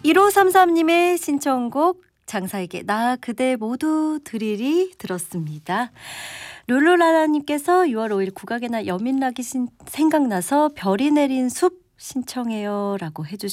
1533님의 신청곡 장사에게 나 그대 모두 드리리 들었습니다. 룰루라라님께서 6월 5일 국악의 날 여민락이 생각나서 별이 내린 숲 신청해요 라고 해주셨습니다.